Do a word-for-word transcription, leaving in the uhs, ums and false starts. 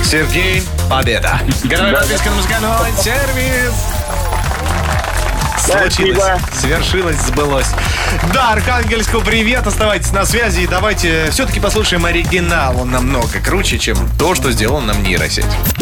Сергей, победа. Герой Балтийского музыкального сервис. Случилось, свершилось, сбылось. Да, Архангельску привет, оставайтесь на связи. И давайте все-таки послушаем оригинал. Он намного круче, чем то, что сделал нам нейросеть.